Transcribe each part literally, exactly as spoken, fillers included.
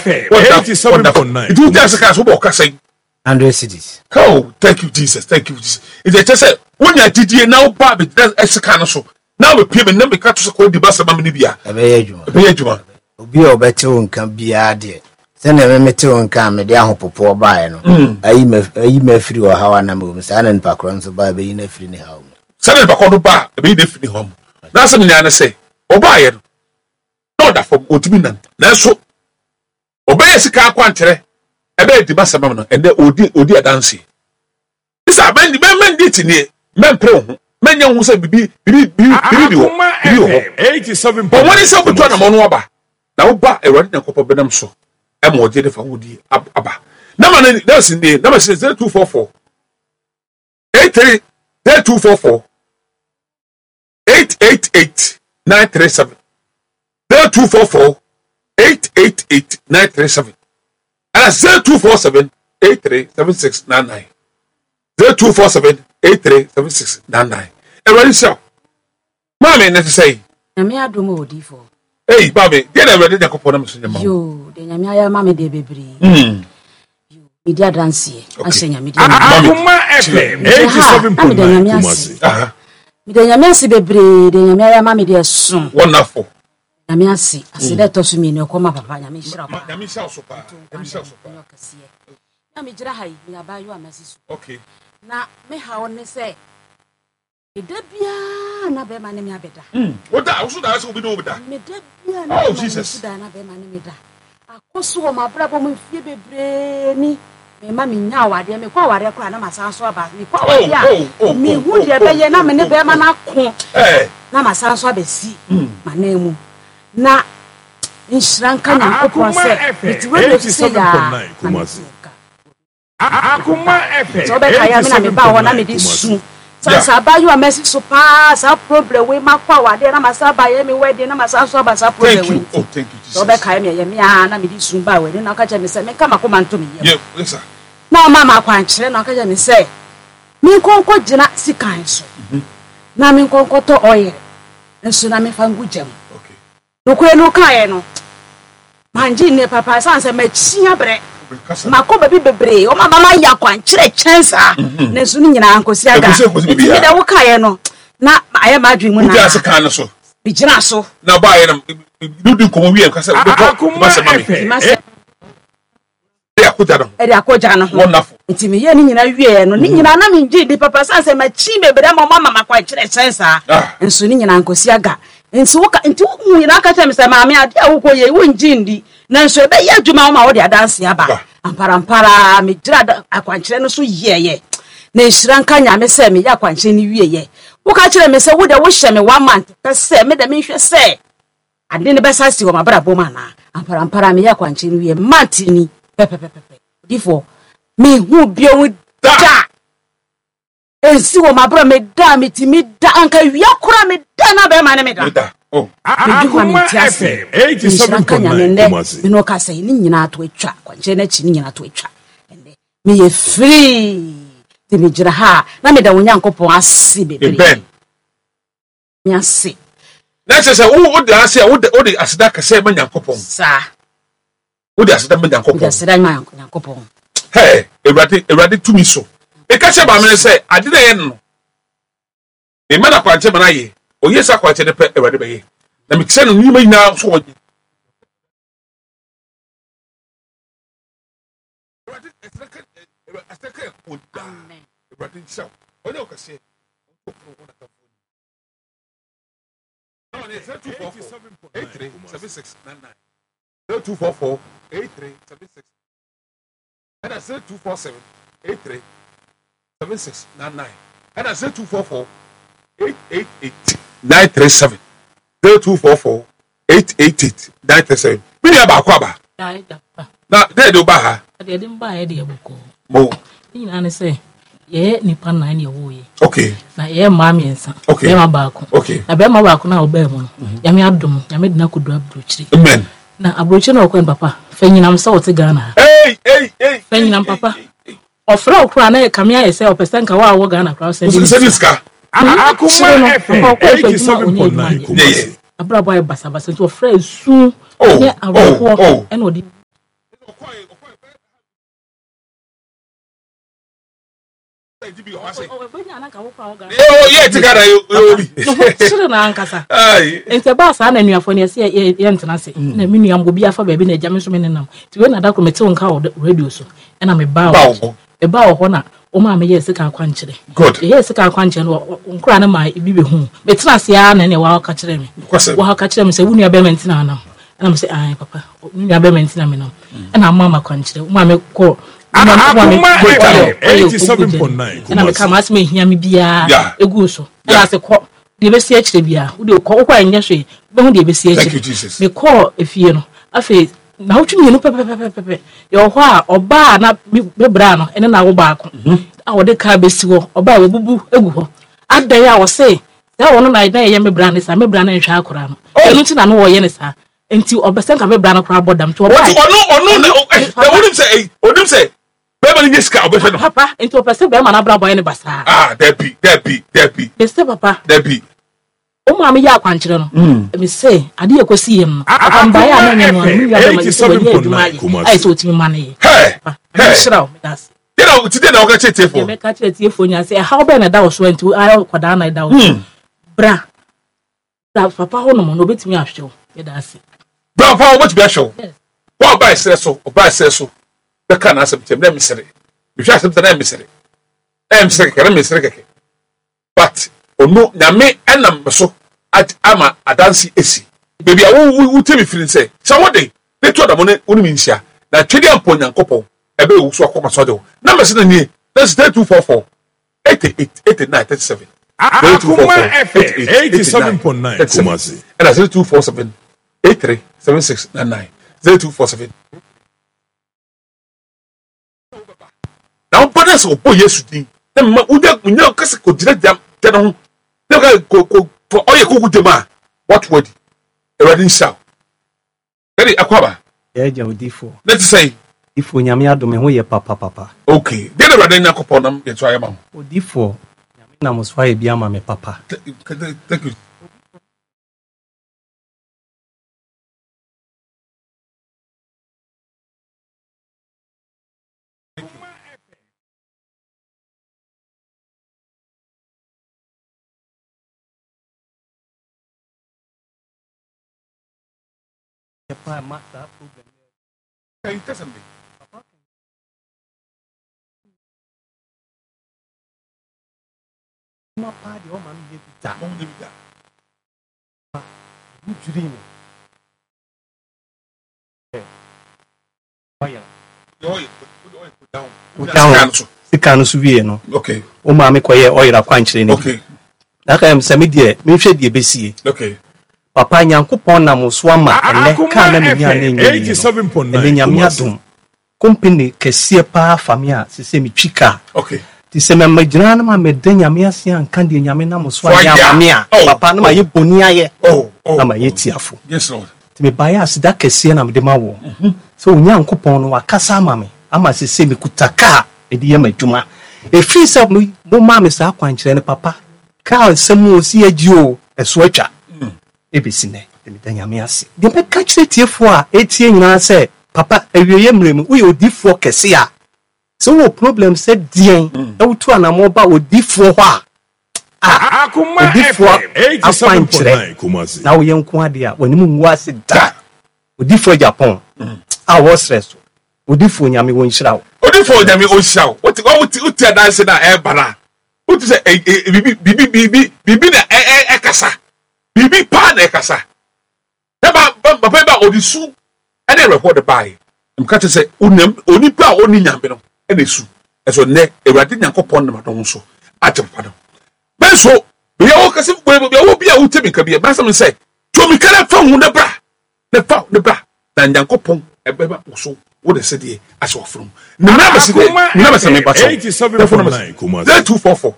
F M eighty-seven point nine. It will just cast what say. Hundred cities. Oh, thank you, Jesus. Thank you, Jesus. It's just say when you did now, Bobby, that's a kind of so. Now we pay me never cut to call the bus of Mamibia. A beju. A beju. Obi obeto can be ade. Send a meto and come me down for poor buy no. I may free or how I know San and Pacron so by being a free home. San and Pacron bar, a be free home. That's something I say. Or buy it. Not that from Otimin. That's so. Obey a car quantere. A bed the Bassamano and the Odi Odia dancing. This are many men did in here. Men pro. Men young who say be be be eighty-seven. But when is up with one Monoba? Now, ba a running a couple of them so. I'm more dead for Woody Abba. Number that's in the number says two four four eight three two four four eight eight eight nine three seven two four four eight eight eight nine three seven and zero two four seven eight three seven six nine nine zero two four seven eight three seven six nine nine. Everybody shout, Mammy, let's say, I'm here to move D four. Hey, Bobby, get a ready to go for them. You, the Yamia Mammy de Baby. Hm. Media dancy. I say, Media F M eighty-seven point nine. The Yamiasi Baby, the Yamia Mammy de soon. Wonderful. Yamiasi, I said that to me, no come up, Yamisha. Yamisha, so far. Yamisha, so far. Yamijahai, we are by you a message. Okay. Now, me how only say. Debia na be mane me abeda. What that also that will be over that. Me debia na Jesus. Na be mane me da. Akoso o mabrabo mo fie bebre ni. Me ma me nya awade me kwa awade kra na masan so aba. Me kwa awade a. Me hu de be ye na me ne be ma na ko. Eh. Na masan so abesi. Mana mu. Na inshranka nya ko konse. It will say ya. Akuma F M. So be kaya me na me ba wona me di su. Sa ba you a message so pass a problem we makwa wade na masaba ye me wedding na masanso ba sa problem we. Oh, thank you, Jesus. So be kai me ye me a na me di sun ba we na ka je me say me ka makoma nto me ye. Yeah, listen. Na mama kwan kire na ka je me say me konko gina sikan so. Na me konko to oil. Enso na me fangu jam. Okay. No kwe no kai no. Manji ne papa san say me chia bre. Makoba bi bebre o mama ya kwan kire chensa na su ni nyina ankosi aga ti da wo kae no na aye ma adwen mu na ya se kan so bi gina so na ba ye na dudu ko wi en ka se ko ma se mami ya ko ja no e ya ko ja no wonderful ti me ye ni nyina wie no ni nyina na me ngi di papa san se ma chi bebre ma mama kwan kire chensa ensu ni nyina ankosi aga nti wo ka nti wo nyina ka tell me se maami ade a wo ko ye wo ngi ndi nanso ebe ye adwuma ma wo de adanse aba amparampara me gira akwankyere no so yeye na nhira nka nyame se me ya akwankyere ni wieye wo ka kire me se wo de wo hye me one month ka se me de me hwe se ade ne besa si wo mabra bom ana amparampara me ya akwankyere ni wieye month ni pepepepe difo me hu bio wu da ensi wo mabra me da me ti me da anka wiya kura me da na be ma ne me da. Oh, Akuma F M eighty-seven point nine. Me no ka say ni nyina to atwa kwanje na chi ni nyina to atwa ende me ye free ti me gira ha na me da wonyankopon ase bebre ben me ase na se se wo de ase wo de wo de aseda ka se manyankopon sa wo de aseda manyankopon wo de aseda manyankopon hey ewrade ewrade tumi so e ka se ba me say ade na ye no e ma na kwanje ma na ye o yesa kwache de pe ewade be ye na mi tse no ni ma nyina so wo ewade esaka esaka ko da ewade tsa onye o ka se o pro wona ka fo no ne zero two four four eight three seven six nine nine zero two four four eight three seven six and that's zero two four seven eight three seven six nine nine and that's zero two four four eight eight eight nine three seven zero two four four eight eight eight nine three seven. Bini aba kwa ba. Na de do ba ha. De de ba ye de boko. Mo. Ni na ne say ye nipa na ne wo ye. Okay. Na ye ma miensa. Okay. Ye ma ba ko. Okay. Na be ma ba ko na oba mu no. Ya me adom, ya me dina kodu abrochiri. Amen. Na abrochiri na okwen papa. Fa nyinam sa wote Ghana. Hey, hey, hey. Fa nyinam papa. Ofra okra na kamia ye say opesen ka wa wo Ghana kra say. Sediska. Akuma F M eighty-seven point nine. Abra boy basa basa to ofra su. Oh, oh, oh. And Oh, yeah, together. Sure, na ankasa. Ente ba sa na nuafo ne se ye ntena se. Na me nuam go bi afa ba bi na jame so me nenam. Ti we na da ko mete wonka o radio so. E na me ba o. E ba o ho na o ma me ye sika akwankyere. Good. Ye sika akwankyere no nkura na ma bi be hu. Me tena se ya na ne wa ka kyere me. Wa ka kyere me se wunu aba mentina na. E na me se ai papa. Wunu aba mentina me no. E na mama akwankyere. O ma me ko eighty-seven point nine. And I'm come ask me hear me bia egu so. And I say ko de be see akire bia. Wo de ko kwa nya hwe. Be hu de be see akire. Me call efie no. Afi na wotwe no pepe pepe pepe. Ye ho a oba na be bra no ene na wo ba ko. A wo de ka be si wo. Oba wo bubu egu ho. Adan ya wo say da wo no na idan ye me bra ne sa me bra na nhwa akora no. Enu ti na no wo ye ne sa. Enti obesen ka me bra no kora bodam to oba. Ono ono na wonim say wonim say Papa, into a person, be man abra boy ne basa. Ah, there be, there be, there be. Yes, papa. There be. O ma me ya kwankyere no. Me say, ade ekosi yem no. Am ba ya na nyen no. eighty-seven point nine. Ai so timi mane. Hey. Hey. Shiraw, that's. You know, today na oga chete fo. Me ka chete fo nya say, how be na da so enti ai kwada na da wo. Bra. Da papa ho no mo no betimi ahwe. Ye da ase. Bra fa wo betimi ahwe. Wa ba isere so, ba isere so. The can answer them, let me say it. If you ask them, let me say it. I'm saying, let me say it. But, oh no, Name and I'm so at Ama a dancing A C. Baby, I will tell me feeling say, somebody, they told the money, only means here. Now, Chidian Pony and couple, a bit also come as well. Number seven year, that's thirty-two forty-four, eighty-eight, eighty-nine, thirty-seven. eighty-seven point nine. And that's thirty-two forty-seven, eighty-three, seventy-six, ninety-nine, thirty-two forty-seven. Now, but that's what boy yesterday. Then, Uda, we know, because could direct them. Then, they go for all your good demand. What would a wedding shout? Very aquaba. Yeah, D four. Let's say, if we Yamia do me, who ye papa papa. Okay, then a wedding upon them, get try among. O D four. Yamina must why be ama me papa. Thank you. Master problem. Can you tell me? My party, oh man, get that. Don't give that. You dream. Oh yeah. Put down. Put down. The can suvi no. Okay. O ma me koye oira kwankyere ni. Okay. Na ka em se me die, me hwe die besie. Okay. Papa Nyankopon na mo so ama ele ka na me nya na eighty-seven point nine. Ele nyame adom. Company kese pa famia se se me twika. Okay. Ti se me magina na ma me de nyame ase anka de nyame na mo so anya famia. Papa na ma ye boni aye. Oh, oh. Na ma ye tiafo. Yes Lord. Ti me baya asida kese na me de ma wo. So Nyankopon no wakasa ama me. Ama se se me kutaka e de ye madwuma. E free se mo ma me sa kwankyere ne papa. Ka semu osi agio eso atwa. Ebisine emidanya me ase de be ka kire tiefo a etie nyina se papa awieye mrem wo ye odifo kese a so wo problem se dien e wutu anamo ba odifo ho a akuma eighty-seven point nine Kumasi na wo ye nko ade a wani mu nwu ase da odifo Japan a wo stress odifo nyame wo nhira wo odifo nyame wo nhira wo what what what dance na e bara what say bibi bibi bibi bibi na e e kasa bibi pa na kasa eba papa ba odisu ene record buy em ka say onim onipa oni nyambe no ene su eso ne ewade Nyankopon na madon so atempa no ben so be yo kase be yo bia wo temi ka bia ma sam say to mi kala fa hu na bra na fa na bra na Nyankopon ebeba so wo de se de aso from na na se de na na se me ba so eighty-seven point nine Kumasi two forty-four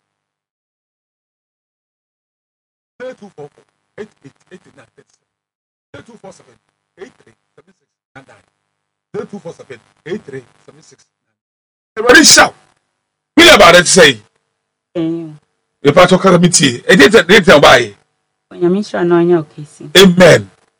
two forty-four eight eight eighty-nine two forty-seven eighty-three seventy-six ninety-nine two forty-seven eighty-three seventy-six everybody shout me about it say eh if I talk about me e dey dey dey buy onyamisha no anya okesi amen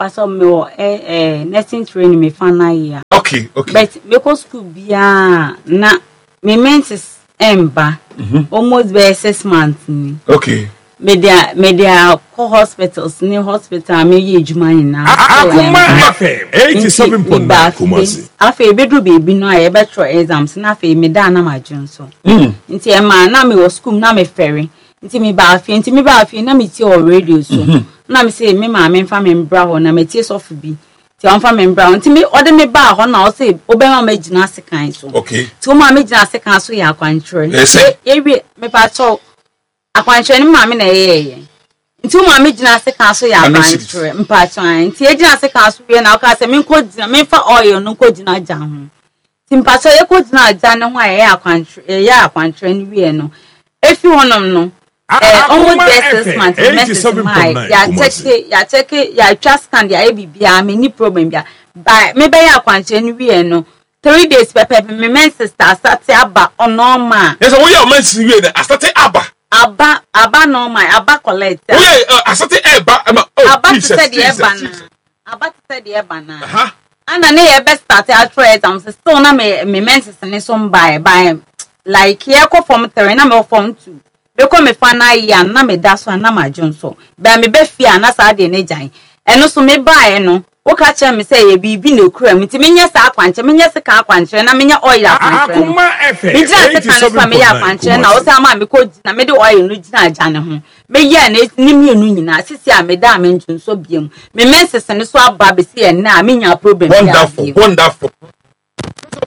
paso me o eh eh nursing training me fana year. Okay, okay. But because school bia na me menses emba almost be six months ni. Okay. Media media co hospitals ni hospital me ye adwuma nyina. Akuma F M eighty-seven point nine Kumasi. Afa bedru baby no aye betro exams na afa me da na madwon so. Nti e ma na me was school na me ferry. Nti me ba afi nti me ba afi na me ti o radio so. Na me say me ma me mfa me mbra ho na me tie so fu bi. Ti on fa me mbra ho nti me ode me ba ho na o say obema ma gina sekan so. Okay. Ti o ma me gina sekan so ya kwantro. E wi me pa cho akwantre ni ma me na yeye. Nti o ma me gina sekan so ya kwantro mpa cho an. Nti e gina sekan so bi na o ka say me ko gina me fa oil no ko gina ja ho. Ti mpa cho ye ko gina ja ne ho aye akwantre e ya akwantre ni wi no. Efi honom no eh almost six months message my ya check ya check ya trust can ya e bibia me ni problem bia by me be ya kwanche ni wi no three days pepe me men sister start aba onoma yes we ya men sister wi na start aba aba aba normal aba collect we start aba aba said the eba na aba said the eba na aha ana ne ye be start at exams still na me me men sister ni so buy buy like here ko form three na me form two. Because me fana ya na me da so na ma jonso ba me be fia na sa de ne jan eno so me ba e no wo ka che me say ye bibi na okura mi ti me nya sa akwanche me nya se ka akwanche na me nya oil akwanche Akuma F M me nya se kan fa me ya akwanche na wo sa ma me ko na me de oil no gina jan ho me ya na ni mi enu nyina sisi a me da me jonso biem me mensese ne so aba be se na me nya problem wonderful wonderful